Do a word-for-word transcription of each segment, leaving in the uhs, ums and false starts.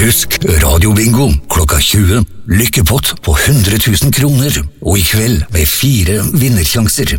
Husk radiobingo klokka tjue. Lykkepott på hundre tusen kroner. Og i kveld med fire vinnersjanser.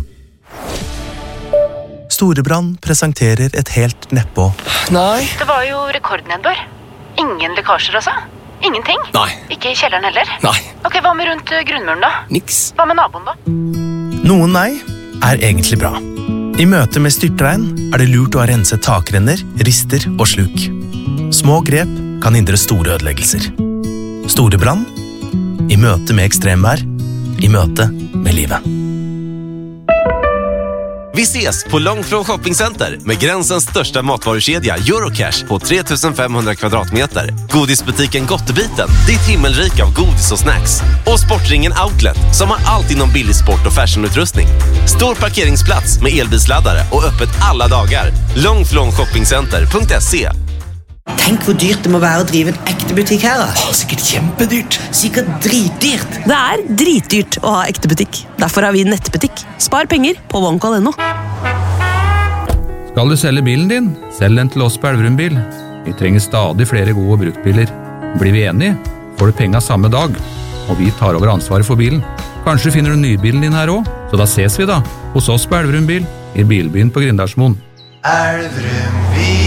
Storebrand presenterer et helt nedpå. Nei. Det var jo rekordnedbør. Ingen lekkasjer også. Ingenting. Nei. Ikke i kjelleren heller. Nei. Ok, hva med rundt grunnmuren da? Niks. Hva med naboen da? Noen nei er egentlig bra. I møte med styrtregn er det lurt å ha renset takrenner, rister og sluk. Små grep kan hindre store ødeleggelser. Storebrand. I møte med ekstremvær. I møte med livet. Vi ses på Långflon Shoppingcenter med gränsens största matvarukedja Eurocash på tre tusen fem hundra kvadratmeter. Godisbutiken Gottebiten, ditt himmelrik av godis och snacks. Och Sportringen Outlet som har allt inom billig sport och fashionutrustning. Stor parkeringsplats med elbilsladdare och öppet alla dagar. långflon shoppingcenter punkt se. Tenk hvor dyrt det må være å drive en ekte butikk her da. Åh, sikkert kjempedyrt. Sikkert dritdyrt. Det er dritdyrt å ha ekte butikk. Derfor har vi nettbutikk. Spar penger på OneCall punktum no. Skal du selge bilen din? Selg den til oss på Elverum Bil. Vi trenger stadig flere gode bruktbiler. Blir vi enige, får du penga samme dag. Og vi tar over ansvaret for bilen. Kanskje finner du nybilen din her også? Så da ses vi da, hos oss på Elverum Bil, i Bilbyen på Grindalsmoen. Elverum Bil.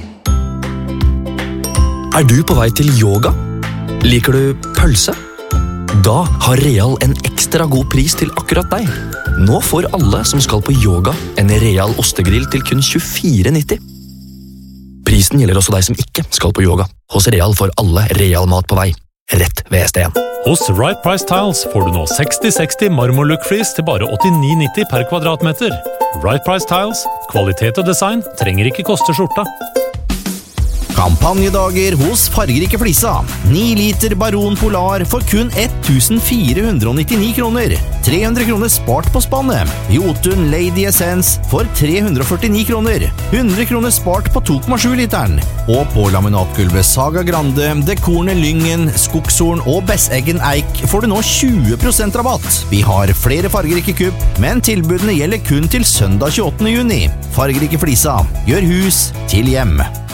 Er du på vei til yoga? Liker du pølse? Da har Real en ekstra god pris til akkurat deg. Nå får alle som skal på yoga en Real ostegrill til kun tjuefire nitti. Prisen gjelder også deg som ikke skal på yoga. Hos Real får alle Real mat på vei. Rett ved S D en. Hos Right Price Tiles får du nå seksti seksti marmorlook-flis til bare åttini nitti per kvadratmeter. Right Price Tiles, kvalitet og design trenger ikke koste skjorta. Kampanjedager hos Fargerike Flisa. ni liter Baron Polar for kun ett tusen fire hundre nittini kroner. tre hundre kroner spart på spannet. Jotun Lady Essence for tre hundre førtini kroner. hundre kroner spart på to komma sju literen. Og på laminatgulvet Saga Grande, Dekorne Lyngen, Skogshorn og Besseggen Eik får du nå tjue prosent rabatt. Vi har flere Fargerike kupp, men tilbudene gjelder kun til søndag tjueåttende juni. Fargerike Flisa. Gjør hus til hjem.